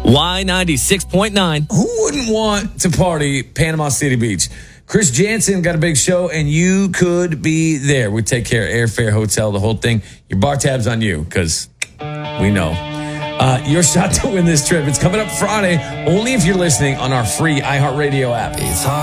Y96.9. Who wouldn't want to party Panama City Beach? Chris Jansen got a big show, and you could be there. We take care of airfare, hotel, the whole thing. Your bar tab's on you, because we know. Your shot to win this trip. It's coming up Friday, only if you're listening on our free iHeartRadio app.